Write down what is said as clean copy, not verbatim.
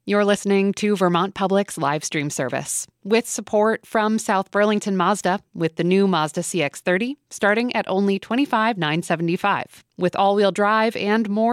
You're listening to Vermont Public's live stream service with support from South Burlington Mazda with the new Mazda CX-30 starting at only $25,975 with all-wheel drive and more